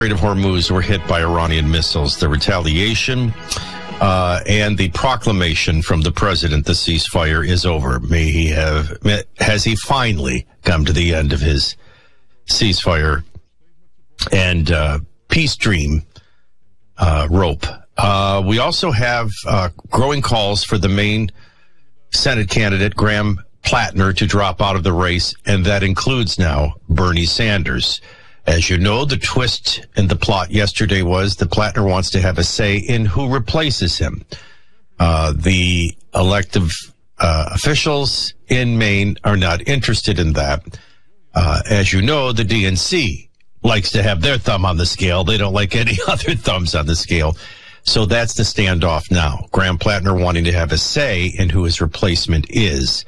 Strait of Hormuz were hit by Iranian missiles. The retaliation and the proclamation from the president, the ceasefire is over. Has he finally come to the end of his ceasefire and peace dream rope? We also have growing calls for the main Senate candidate, Graham Plattner, to drop out of the race, and that includes now Bernie Sanders. As you know, the twist in the plot yesterday was that Plattner wants to have a say in who replaces him. The elective officials in Maine are not interested in that. As you know, the DNC likes to have their thumb on the scale. They don't like any other thumbs on the scale. So that's the standoff now. Graham Plattner wanting to have a say in who his replacement is.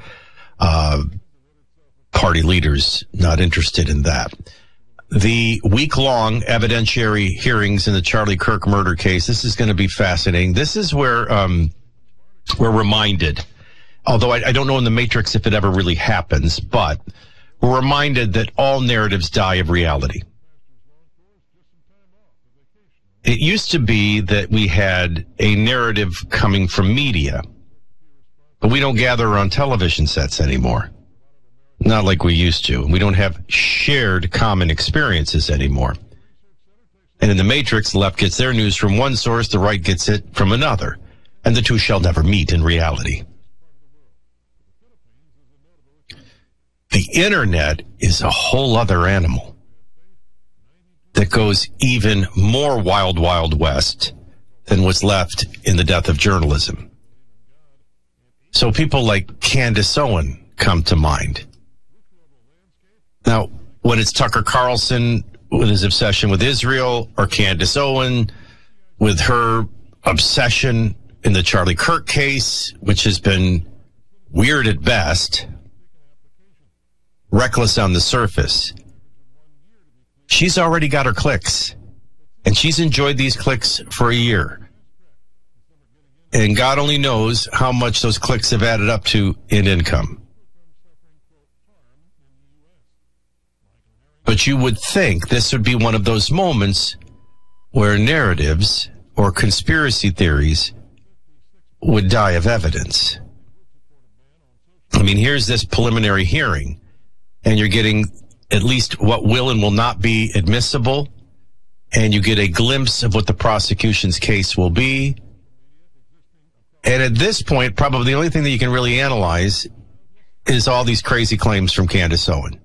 Party leaders not interested in that. The week-long evidentiary hearings in the Charlie Kirk murder case, this is going to be fascinating. This is where we're reminded, although I don't know in the Matrix if it ever really happens, but we're reminded that all narratives die of reality. It used to be that we had a narrative coming from media, but we don't gather on television sets anymore. Not like we used to. We don't have shared common experiences anymore. And in the Matrix, the left gets their news from one source, the right gets it from another. And the two shall never meet in reality. The internet is a whole other animal that goes even more wild, wild west than what's left in the death of journalism. So people like Candace Owen come to mind. Now, when it's Tucker Carlson with his obsession with Israel, or Candace Owen with her obsession in the Charlie Kirk case, which has been weird at best, reckless on the surface, she's already got her clicks, and she's enjoyed these clicks for a year. And God only knows how much those clicks have added up to in income. But you would think this would be one of those moments where narratives or conspiracy theories would die of evidence. I mean, here's this preliminary hearing, and you're getting at least what will and will not be admissible, and you get a glimpse of what the prosecution's case will be. And at this point, probably the only thing that you can really analyze is all these crazy claims from Candace Owen.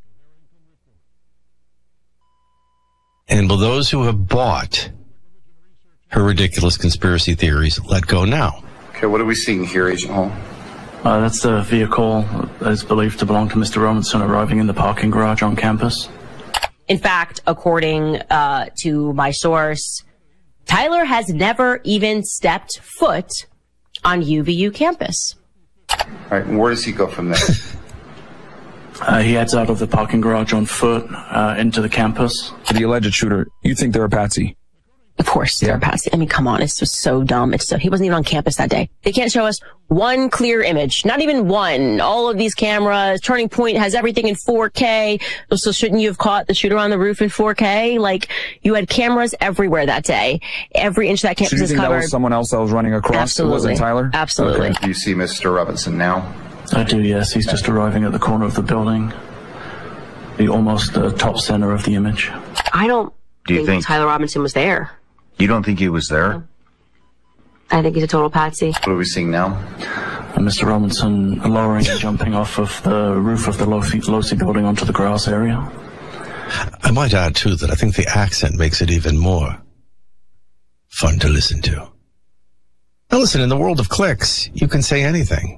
And will those who have bought her ridiculous conspiracy theories let go now? Okay, what are we seeing here, Agent Hall? That's the vehicle that is believed to belong to Mr. Robinson arriving in the parking garage on campus. In fact, according to my source, Tyler has never even stepped foot on UVU campus. All right, and where does he go from there? He heads out of the parking garage on foot into the campus. The alleged shooter, you think they're a patsy? Of course, they're a patsy. I mean, come on, it's just so dumb. He wasn't even on campus that day. They can't show us one clear image, not even one. All of these cameras, Turning Point has everything in 4K. So shouldn't you have caught the shooter on the roof in 4K? Like, you had cameras everywhere that day. Every inch of that campus is covered. So you think that was someone else that was running across? Absolutely. It wasn't Tyler? Absolutely. Okay. Do you see Mr. Robinson now? I do, yes. He's just arriving at the corner of the building. The almost top center of the image. I don't think Tyler Robinson was there. You don't think he was there? No. I think he's a total patsy. What are we seeing now? Mr. Robinson lowering and jumping off of the roof of the Losi building onto the grass area. I might add, too, that I think the accent makes it even more fun to listen to. Now, listen, in the world of clicks, you can say anything.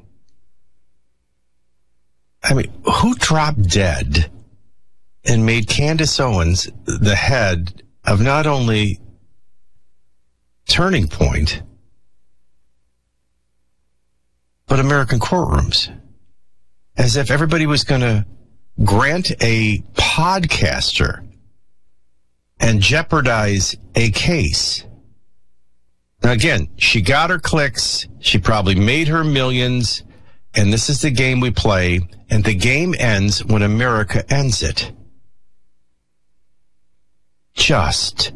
I mean, who dropped dead and made Candace Owens the head of not only Turning Point, but American courtrooms? As if everybody was going to grant a podcaster and jeopardize a case. Now, again, she got her clicks. She probably made her millions. And this is the game we play. And the game ends when America ends it. just